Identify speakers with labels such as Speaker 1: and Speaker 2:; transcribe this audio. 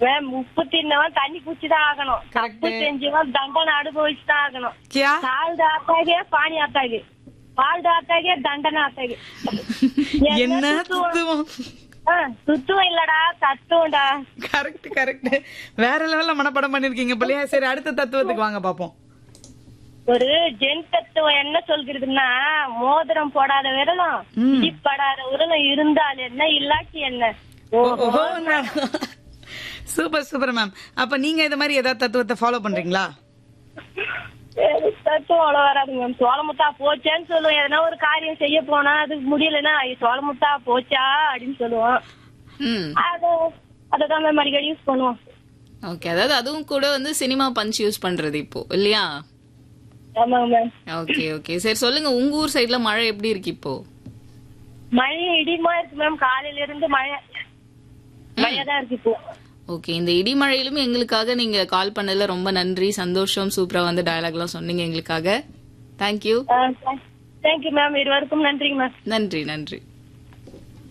Speaker 1: Ma'am உப்பு தின்னவன் தண்ணி குடிச்சுதான் ஆகணும். தப்பு செஞ்சவன் தண்டனை அனுபவிச்சுதான் ஆகணும். சால் ஆத்தாகே பானி ஆத்தாகே பால் ஆத்தாகே தண்டனை ஆத்தாகே.
Speaker 2: என்ன தத்துவம்?
Speaker 1: சுத்துவம் இல்லடா தத்துவம்டா.
Speaker 2: Correct correct. வேற லெவல்ல மனப்பாடம் பண்ணிருக்கீங்க பிள்ளையா. சரி, அடுத்த தத்துவத்துக்கு வாங்க பாப்போம்.
Speaker 1: ஒரு ஜென் தத்துவம் என்ன சொல்கிறதுன்னா, மோதிரம் போடாத விரலும் இடிப்படாத உரலும் இருந்தால் என்ன இல்லாட்டி என்ன.
Speaker 2: Super super ma'am. அப்ப நீங்க இந்த மாதிரி ஏதாவது தத்துவத்தை ஃபாலோ பண்றீங்களா?
Speaker 1: தத்துவம் அவ்வளவு வராது மேம். சோளமுத்தா போச்சேன்னு சொல்லுவோம். எதனா ஒரு காரியம் செய்ய போனா அதுக்கு முடியலன்னா சோளமுத்தா போச்சா அப்படின்னு சொல்லுவோம். அததான் மேம் அடிக்கடி யூஸ் பண்ணுவோம்.
Speaker 3: ஓகே, அதாவது அதுவும் கூட வந்து சினிமா பஞ்ச் யூஸ் பண்றது இப்போ இல்லையா?
Speaker 1: ஆமாங்க மேம்.
Speaker 3: Okay okay. சரி சொல்லுங்க, உங்க ஊர் சைடுல மழை எப்படி இருக்கு இப்போ?
Speaker 1: மழை இடிமா இருக்கு மேம். காலையில இருந்து மழைதான் இருக்கு இப்போ.
Speaker 3: ஓகே, இந்த இடி மழையிலும் எங்களுக்காக நீங்க கால் பண்ணல ரொம்ப நன்றி. சந்தோஷம். சூப்பரா வந்து டயலாக் எல்லாம் சொன்னீங்க எங்களுக்காக. தேங்க்யூ.
Speaker 1: Thank you ma'am. இருவருக்கும் நன்றிங்க மேம்.
Speaker 3: நன்றி நன்றி.